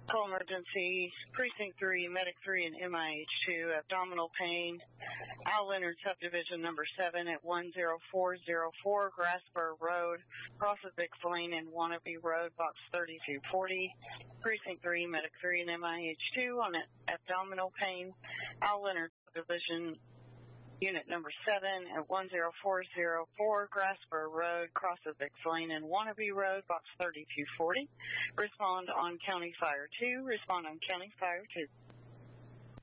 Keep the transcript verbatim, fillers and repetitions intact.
Call emergency, Precinct three, Medic three, and M I H two, abdominal pain, Al Leonard Subdivision number seven at one zero four zero four, Grasspur Road, Crossovix Lane and Wannabe Road, box thirty-two forty. Precinct three, Medic three, and M I H two on abdominal pain, Al Leonard Subdivision Unit number seven at one zero four zero four, Grasspur Road, Crossovix Lane and Wannabe Road, box thirty-two forty. Respond on County Fire two. Respond on County Fire two.